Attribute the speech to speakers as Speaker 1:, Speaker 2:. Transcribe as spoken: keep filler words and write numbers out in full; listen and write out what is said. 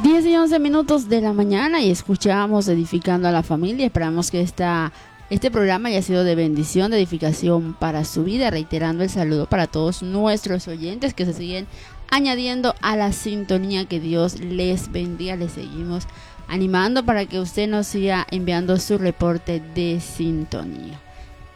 Speaker 1: diez y once minutos de la mañana y escuchamos Edificando a la Familia. Esperamos que esta, este programa haya sido de bendición, de edificación para su vida. Reiterando el saludo para todos nuestros oyentes que se siguen añadiendo a la sintonía. Que Dios les bendiga. Les seguimos animando para que usted nos siga enviando su reporte de sintonía.